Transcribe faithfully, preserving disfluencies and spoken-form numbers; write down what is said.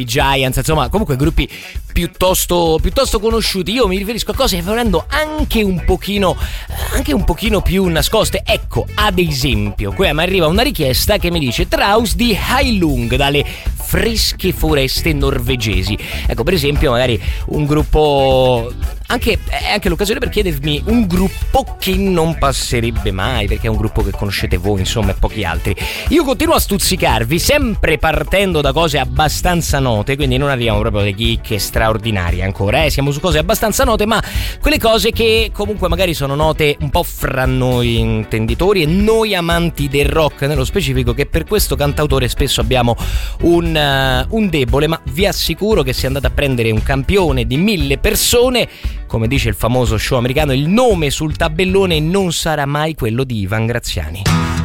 Giants, insomma, comunque gruppi piuttosto piuttosto conosciuti. Io mi riferisco a cose che vanno anche un pochino anche un pochino più nascoste. Ecco, ad esempio, qui mi arriva una richiesta che mi dice Traus di Heilung dalle fresche foreste norvegesi. Ecco, per esempio, magari un gruppo, anche è anche l'occasione per chiedermi un gruppo che non passerebbe mai, perché è un gruppo che conoscete voi, insomma, e pochi altri. Io continuo a stuzzicarvi, sempre partendo da cose abbastanza note, quindi non arriviamo proprio alle chicche straordinarie ancora, eh? Siamo su cose abbastanza note, ma quelle cose che comunque magari sono note un po' fra noi intenditori e noi amanti del rock nello specifico, che per questo cantautore spesso abbiamo un, uh, un debole, ma vi assicuro che se andate a prendere un campione di mille persone, come dice il famoso show americano, il nome sul tabellone non sarà mai quello di Ivan Graziani.